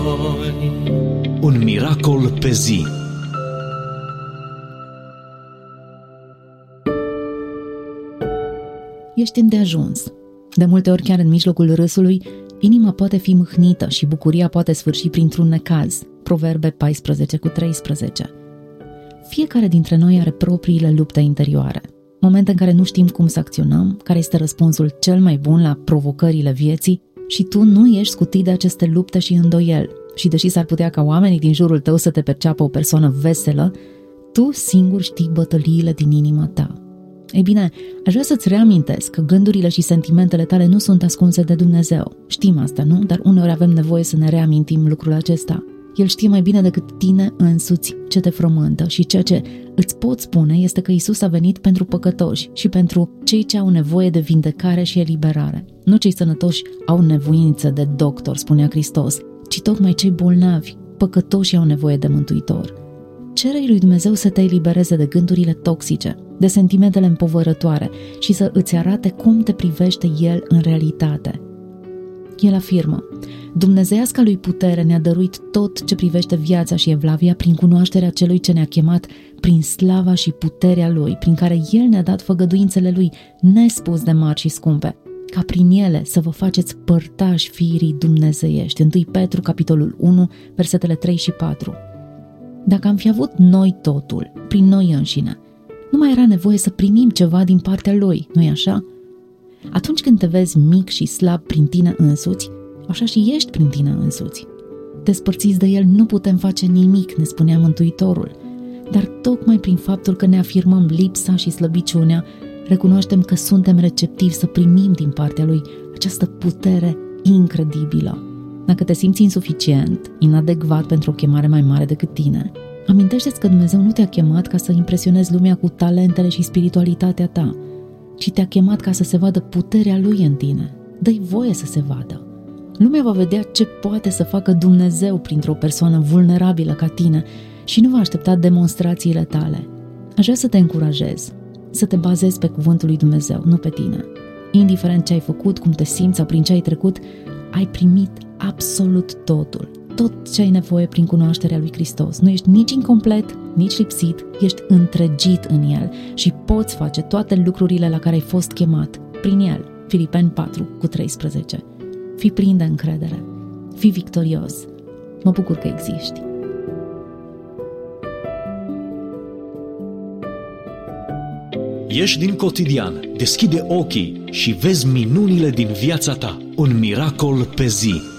Un miracol pe zi. Ești îndeajuns. De multe ori, chiar în mijlocul râsului, inima poate fi mâhnită și bucuria poate sfârși printr-un necaz. Proverbe 14:13. Fiecare dintre noi are propriile lupte interioare. Momente în care nu știm cum să acționăm, care este răspunsul cel mai bun la provocările vieții și tu nu ești scutit de aceste lupte și îndoieli. Și deși s-ar putea ca oamenii din jurul tău să te perceapă o persoană veselă, tu singur știi bătăliile din inima ta. Ei bine, aș vrea să-ți reamintesc că gândurile și sentimentele tale nu sunt ascunse de Dumnezeu. Știm asta, nu? Dar uneori avem nevoie să ne reamintim lucrul acesta. El știe mai bine decât tine însuți ce te frământă și ceea ce îți pot spune este că Iisus a venit pentru păcătoși și pentru cei ce au nevoie de vindecare și eliberare. Nu cei sănătoși au nevoință de doctor, spunea Hristos, ci tocmai cei bolnavi, păcătoși au nevoie de mântuitor. Cere-i lui Dumnezeu să te elibereze de gândurile toxice, de sentimentele împovărătoare și să îți arate cum te privește El în realitate. El afirmă: Dumnezeiasca lui putere ne-a dăruit tot ce privește viața și evlavia prin cunoașterea celui ce ne-a chemat prin slava și puterea Lui, prin care El ne-a dat făgăduințele Lui nespus de mari și scumpe, ca prin ele să vă faceți părtași firii dumnezeiești. 1 Petru, capitolul 1, versetele 3 și 4. Dacă am fi avut noi totul, prin noi înșine, nu mai era nevoie să primim ceva din partea Lui, nu-i așa? Atunci când te vezi mic și slab prin tine însuți, așa și ești prin tine însuți. Despărțiți de El nu putem face nimic, ne spunea Mântuitorul, dar tocmai prin faptul că ne afirmăm lipsa și slăbiciunea, recunoaștem că suntem receptivi să primim din partea Lui această putere incredibilă. Dacă te simți insuficient, inadecvat pentru o chemare mai mare decât tine, amintește-ți că Dumnezeu nu te-a chemat ca să impresionezi lumea cu talentele și spiritualitatea ta, ci te-a chemat ca să se vadă puterea Lui în tine. Dă-i voie să se vadă. Lumea va vedea ce poate să facă Dumnezeu printr-o persoană vulnerabilă ca tine și nu va aștepta demonstrațiile tale. Aș vrea să te încurajez, să te bazezi pe cuvântul lui Dumnezeu, nu pe tine. Indiferent ce ai făcut, cum te simți sau prin ce ai trecut, ai primit absolut totul. Tot ce ai nevoie prin cunoașterea lui Hristos. Nu ești nici incomplet, nici lipsit, ești întregit în El și poți face toate lucrurile la care ai fost chemat prin El. Filipeni 4:13. Fii plin de încredere, fii victorios. Mă bucur că existi. Ieși din cotidian, deschide ochii și vezi minunile din viața ta. Un miracol pe zi.